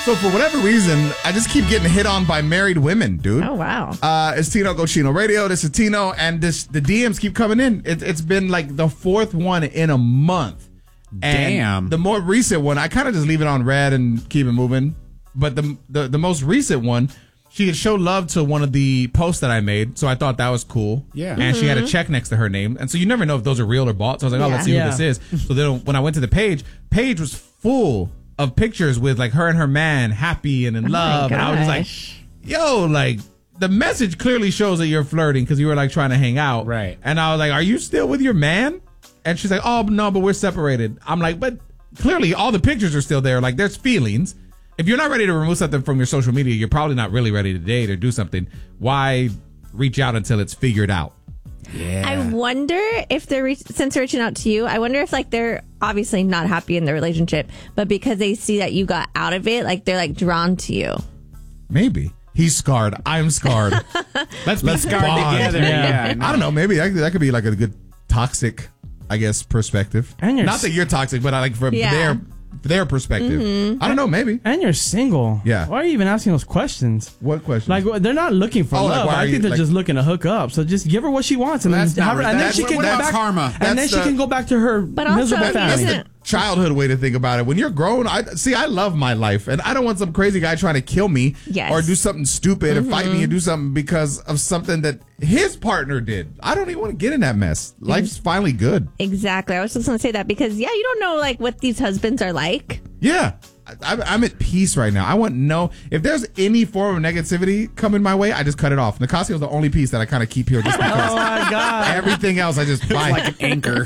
So for whatever reason, I just keep getting hit on by married women, dude. Oh, wow. It's Tino Cochino Radio. This is Tino, and the DMs keep coming in. It's been like the fourth one in a month. And Damn. the more recent one, I kind of just leave it on red and keep it moving. But the most recent one, she had showed love to one of the posts that I made, so I thought that was cool. Yeah. And she had a check next to her name. And so you never know if those are real or bought. So I was like, let's see who this is. So then when I went to the page was full of pictures with like her and her man happy and in love. And I was just like, yo, like the message clearly shows that you're flirting because you were like trying to hang out. Right. And I was like, are you still with your man? And she's like, oh, no, but we're separated. I'm like, but clearly all the pictures are still there. Like there's feelings. If you're not ready to remove something from your social media, you're probably not really ready to date or do something. Why reach out until it's figured out? Yeah. I wonder if since they're reaching out to you, I wonder if like they're obviously not happy in their relationship, but because they see that you got out of it, like they're like drawn to you. Maybe. He's scarred. I'm scarred. Let's be scarred bond. together. Yeah. I don't know. Maybe that could be like a good toxic, I guess, perspective. And you're not that you're toxic, but I like from their perspective. I don't know. Maybe. And you're single. Yeah. Why are you even asking those questions? What question? Like they're not looking for love. like, I think they're just looking to hook up. So just give her what she wants, and then have her, and then she can go back. Karma. And then she can go back to her miserable family. That's the childhood way to think about it. When you're grown, I love my life, and I don't want some crazy guy trying to kill me or do something stupid or fight me or do something because of something that his partner did. I don't even want to get in that mess. Life's finally good. Exactly. I was just going to say that because, you don't know like what these husbands are like. Yeah. I'm at peace right now. I want if there's any form of negativity coming my way, I just cut it off. Nicasio's the only piece that I kind of keep here just because. Oh my God. Everything else I just buy. Like an anchor.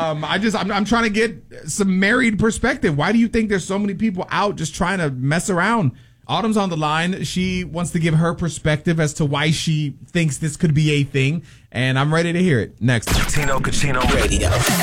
I'm trying to get some married perspective. Why do you think there's so many people out just trying to mess around? Autumn's on the line. She wants to give her perspective as to why she thinks this could be a thing, and I'm ready to hear it. Next. Tino Cochino Radio.